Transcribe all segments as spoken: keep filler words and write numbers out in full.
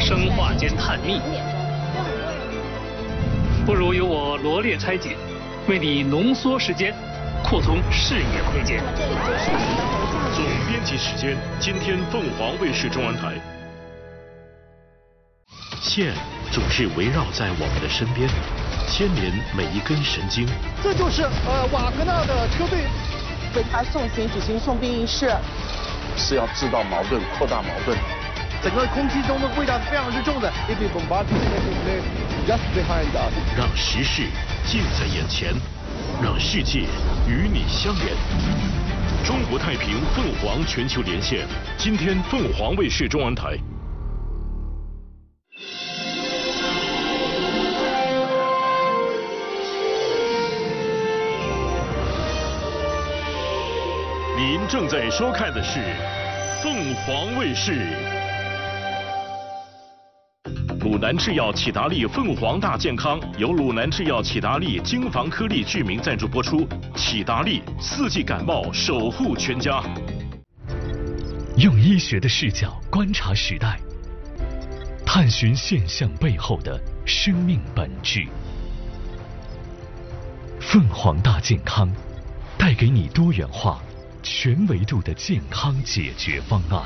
生化间探秘，不如由我罗列拆解，为你浓缩时间，扩充视野空间。 总编辑时间，今天凤凰卫视中文台。线总是围绕在我们的身边，牵连每一根神经。 这就是呃瓦格纳的车队， 为他送行举行送殡仪式， 是要制造矛盾，扩大矛盾。 整个空气中的味道是非常之重的。 让时事近在眼前，让世界与你相连。中国太平凤凰全球连线，今天凤凰卫视中文台。您正在收看的是凤凰卫视。鲁南制药启达利凤凰大健康由鲁南制药启达利京房颗粒聚明赞助播出。启达利四季感冒守护全家。 用医学的视角观察时代，探寻现象背后的生命本质。凤凰大健康带给你多元化、全维度的健康解决方案。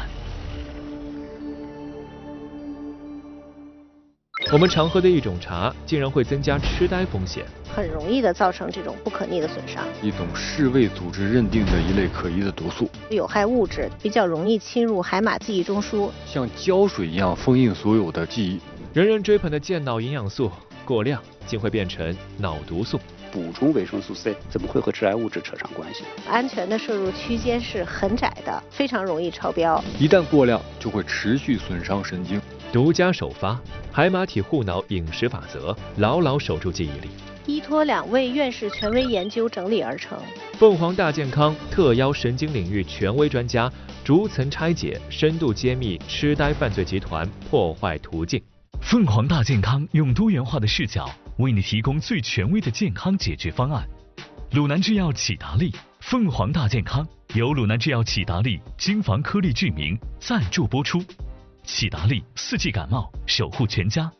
我们常喝的一种茶，竟然会增加痴呆风险， 很容易的造成这种不可逆的损伤。 一种世卫组织认定的一类可疑的毒素， 有害物质比较容易侵入海马记忆中枢， 像胶水一样封印所有的记忆。 人人追捧的健脑营养素过量，竟会变成脑毒素。 补充维生素 C 怎么会和致癌物质扯上关系？ 安全的摄入区间是很窄的，非常容易超标。 一旦过量，就会持续损伤神经。 独家首发海马体护脑饮食法则，牢牢守住记忆力。 依托两位院士权威研究整理而成。 凤凰大健康特邀神经领域权威专家，逐层拆解，深度揭秘痴呆犯罪集团破坏途径。 凤凰大健康用多元化的视角为你提供最权威的健康解决方案。鲁南制药启达利凤凰大健康由鲁南制药启达利京房颗粒聚明赞助播出。启达利四季感冒守护全家。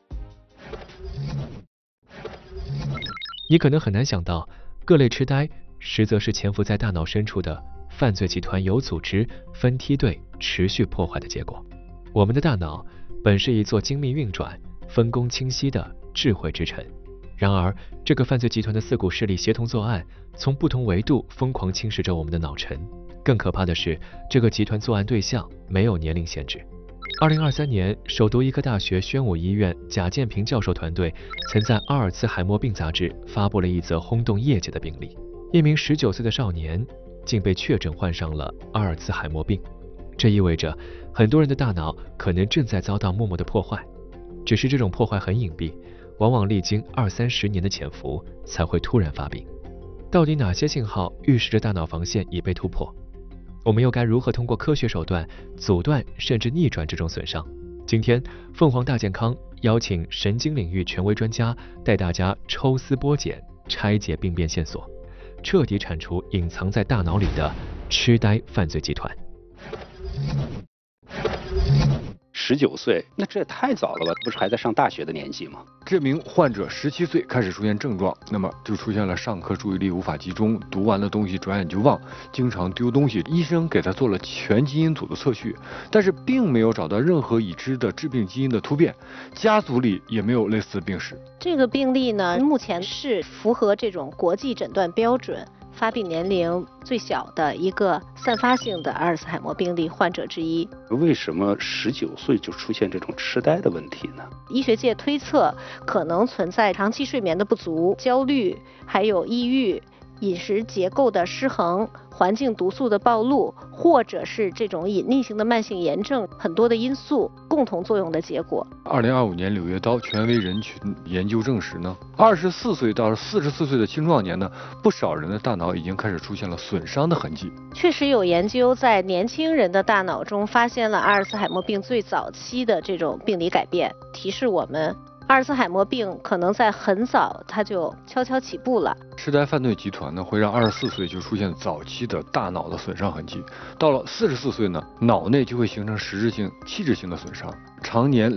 你可能很难想到，各类痴呆实则是潜伏在大脑深处的犯罪集团有组织、分梯队持续破坏的结果。我们的大脑本是一座精密运转、分工清晰的智慧之城，然而这个犯罪集团的四股势力协同作案，从不同维度疯狂侵蚀着我们的脑尘。更可怕的是，这个集团作案对象没有年龄限制。二零二三年，首都医科大学宣武医院贾建平教授团队曾在《阿尔茨海默病》杂志发布了一则轰动业界的病例：一名十九岁的少年竟被确诊患上了阿尔茨海默病。这意味着很多人的大脑可能正在遭到默默的破坏，只是这种破坏很隐蔽，往往历经二三十年的潜伏才会突然发病。到底哪些信号预示着大脑防线已被突破？我们又该如何通过科学手段阻断甚至逆转这种损伤？今天凤凰大健康邀请神经领域权威专家带大家抽丝剥茧，拆解病变线索，彻底铲除隐藏在大脑里的痴呆犯罪集团。 十九岁，那这也太早了吧？不是还在上大学的年纪吗？ 这名患者十七岁开始出现症状，那么就出现了上课注意力无法集中，读完了东西转眼就忘，经常丢东西。医生给他做了全基因组的测序，但是并没有找到任何已知的致病基因的突变，家族里也没有类似的病史。 这个病例呢，目前是符合这种国际诊断标准，发病年龄最小的一个散发性的阿尔茨海默病例患者之一。 为什么十九岁就出现这种痴呆的问题呢？ 医学界推测可能存在长期睡眠的不足、焦虑，还有抑郁、饮食结构的失衡、环境毒素的暴露，或者是这种隐匿性的慢性炎症，很多的因素共同作用的结果。 二零二五年《柳叶刀》权威人群研究证实呢，二十四岁到四十四岁的青壮年呢，不少人的大脑已经开始出现了损伤的痕迹。 确实有研究在年轻人的大脑中发现了阿尔茨海默病最早期的这种病理改变，提示我们阿尔茨海默病可能在很早它就悄悄起步了。 痴呆犯罪集团呢，会让二十四岁就出现早期的大脑的损伤痕迹，到了四十四岁呢，脑内就会形成实质性、器质性的损伤，常年